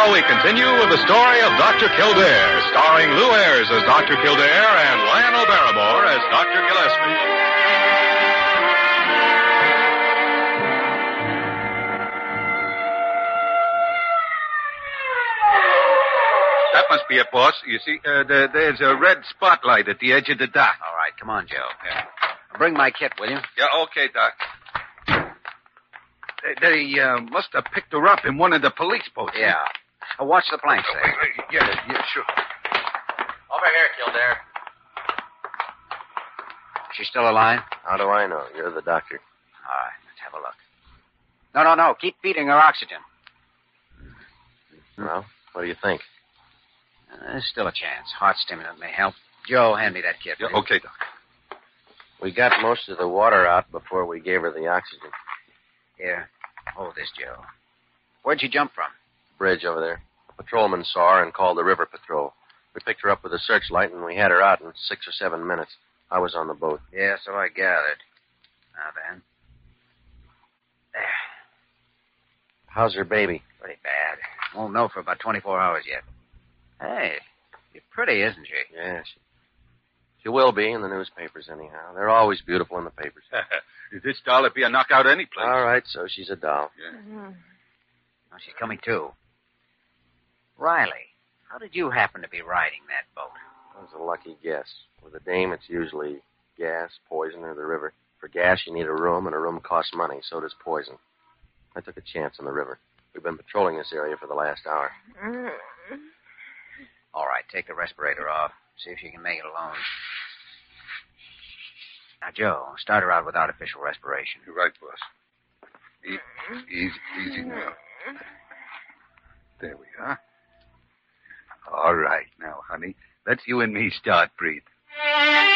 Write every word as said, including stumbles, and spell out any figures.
now we continue with the story of Doctor Kildare, starring Lou Ayres as Doctor Kildare and Lionel Barrymore as Doctor Gillespie. That must be it, boss. You see, uh, there, there's a red spotlight at the edge of the dock. All right, come on, Joe. Yeah. Bring my kit, will you? Yeah, okay, Doc. They, they uh, must have picked her up in one of the police boats. Yeah. Uh, watch the planks Oh, there. wait, wait. Yeah, yeah, sure. Over here, Kildare. She's still alive? How do I know? You're the doctor. All right, let's have a look. No, no, no. Keep feeding her oxygen. Well, what do you think? Uh, there's still a chance. Heart stimulant may help. Joe, hand me that kit. Yeah, will you? okay, Doc. We got most of the water out before we gave her the oxygen. Here. Hold this, Joe. Where'd you jump from? Bridge over there. A patrolman saw her and called the river patrol. We picked her up with a searchlight, and we had her out in six or seven minutes. I was on the boat. Yeah, so I gathered. Now then. There. How's her baby? Pretty bad. Won't know for about twenty-four hours yet. Hey, you're pretty, isn't she? Yeah, she, she will be in the newspapers anyhow. They're always beautiful in the papers. This doll would be a knockout any place. All right, so she's a doll. Yeah. Oh, she's coming too. Riley, how did you happen to be riding that boat? That was a lucky guess. With a dame, it's usually gas, poison, or the river. For gas, you need a room, and a room costs money. So does poison. I took a chance on the river. We've been patrolling this area for the last hour. All right, take the respirator off. See if you can make it alone. Now, Joe, start her out with artificial respiration. You're right, boss. E- easy, easy now. There we are. All right, now, honey. Let's you and me start breathing.